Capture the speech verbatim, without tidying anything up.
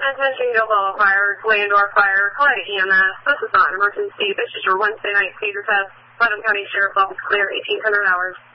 Attention, Gilboa Fire, Landor Fire, Clyde E M S. This is not an emergency. This is your Wednesday night theater test. Putnam County Sheriff's Office clear, eighteen hundred hours.